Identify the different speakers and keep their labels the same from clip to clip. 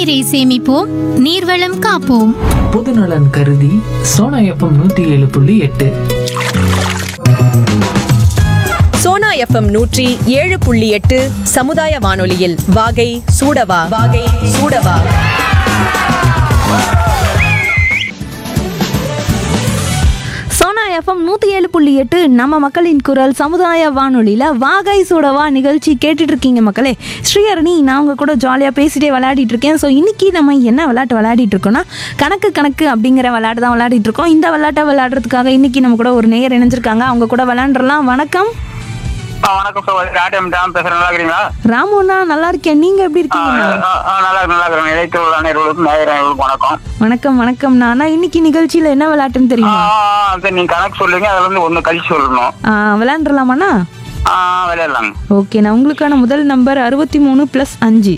Speaker 1: நீரை சேமிப்போம், நீர்வளம் காப்போம்.
Speaker 2: பொதுநலன் கருதி சோனா எஃப்எம் 107.8.
Speaker 3: சோனா எஃப்எம் 107.8 சமுதாய வானொலியில் வாகை சூடவா வாகை சூடவா.
Speaker 4: சோனா எஃப்எம் 107.8 நம்ம மக்களின் குரல் சமுதாய வானொலியில் வாகை சூடவா நிகழ்ச்சி கேட்டுட்டு இருக்கீங்க மக்களே. ஸ்ரீஹரணி, நான் உங்க கூட ஜாலியாக பேசிட்டே விளையாடிட்டு இருக்கேன். ஸோ இன்னைக்கு நம்ம என்ன விளையாட்டு விளையாடிட்டு இருக்கோம்னா கணக்கு அப்படிங்கிற விளையாட்டு தான் விளையாடிட்டு இருக்கோம். இந்த விளையாட்டை விளையாடுறதுக்காக இன்னைக்கு நம்ம கூட ஒரு நேயர் இணைஞ்சிருக்காங்க. அவங்க கூட விளையாண்டுறலாம். வணக்கம்.
Speaker 5: வணக்கம் சார், ராம் பேசுறேன். நல்லா இருக்கீங்களா?
Speaker 4: ராமுண்ணா, நல்லா இருக்கேன். நீங்க எப்படி இருக்கீங்க?
Speaker 5: நல்லா இருக்கிறேன். இணைத்து நேயர்களுக்கும் வணக்கம்.
Speaker 4: வணக்கம்ண்ணா. நான் இன்னைக்கு நிகழ்ச்சியில என்ன விளையாட்டுன்னு தெரியுமா?
Speaker 5: நீங்க கணக்கு சொல்லுங்க, அதுல இருந்து ஒண்ணு கழிச்சு சொல்லணும்.
Speaker 4: விளையாண்டுலாமாண்ணா?
Speaker 5: விளையாடலாங்க.
Speaker 4: ஓகே, நான் உங்களுக்கான முதல் நம்பர் 63 + 5.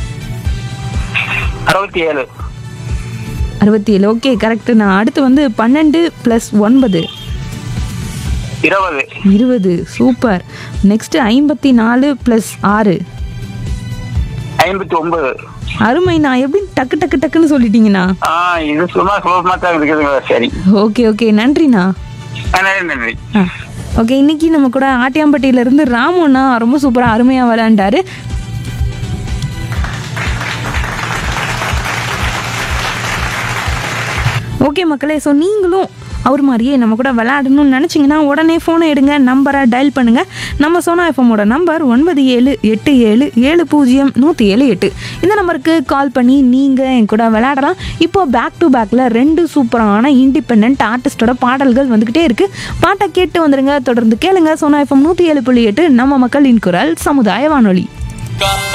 Speaker 5: 67.
Speaker 4: 67. Okay, correct. நான் அடுத்து வந்து 12 + 9.
Speaker 5: 20.
Speaker 4: 20. சூப்பர். நெக்ஸ்ட் 54 + 6.
Speaker 5: 59.
Speaker 4: அருமைண்ணா. எப்படி டக்குன்னு சொல்லிட்டீங்கண்ணா?
Speaker 5: இது சுலபமா தான் இருக்குதுங்க. சரி,
Speaker 4: ஓகே, நன்றிண்ணா.
Speaker 5: நன்றி.
Speaker 4: ஓகே, இன்னைக்கு நம்ம கூட ஆட்டியாம்பட்டியில இருந்து ராமுண்ணா ரொம்ப சூப்பரா அருமையா விளையாண்டாரு. ஓகே மக்களே, ஸோ நீங்களும் அவர் மாதிரியே நம்ம கூட விளையாடணும்னு நினச்சிங்கன்னா உடனே ஃபோனை எடுங்க, நம்பரை டயல் பண்ணுங்கள். நம்ம சோனா எஃப்எம்மோட நம்பர் 9787700178. இந்த நம்பருக்கு கால் பண்ணி நீங்கள் என் கூட விளையாடலாம். இப்போது பேக் டு பேக்கில் 2 சூப்பரான இண்டிபெண்ட் ஆர்டிஸ்டோட பாடல்கள் வந்துக்கிட்டே இருக்குது. பாட்டை கேட்டு வந்துடுங்க. தொடர்ந்து கேளுங்க. சோனா எஃப்எம் 107.8 நம்ம மக்களின் குரல் சமுதாய வானொலி.